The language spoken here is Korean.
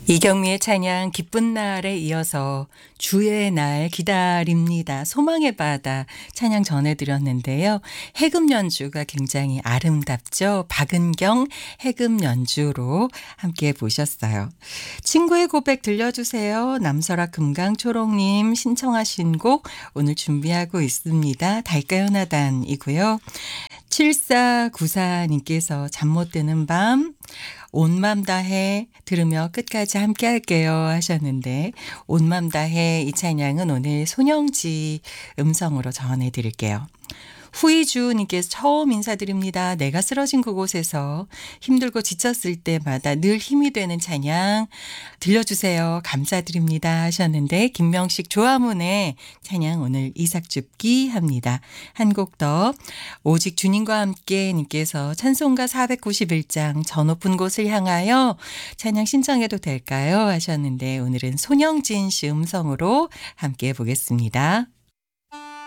이경미의 찬양 기쁜 날에 이어서 주의 날 기다립니다. 소망의 바다 찬양 전해드렸는데요. 해금 연주가 굉장히 아름답죠. 박은경 해금 연주로 함께 보셨어요. 친구의 고백 들려주세요. 남설아 금강초롱님 신청하신 곡 오늘 준비하고 있습니다. 달가요 나단이고요. 7494님께서 잠 못 드는 밤 온 맘 다해 들으며 끝까지 함께 할게요 하셨는데 온 맘 다해 이 찬양은 오늘 손영지 음성으로 전해드릴게요. 후이주님께서 처음 인사드립니다. 내가 쓰러진 그곳에서 힘들고 지쳤을 때마다 늘 힘이 되는 찬양 들려주세요. 감사드립니다 하셨는데 김명식 조화문의 찬양 오늘 이삭줍기 합니다. 한 곡 더 오직 주님과 함께 님께서 찬송가 491장 저 높은 곳을 향하여 찬양 신청해도 될까요 하셨는데 오늘은 손영진 씨 음성으로 함께 보겠습니다.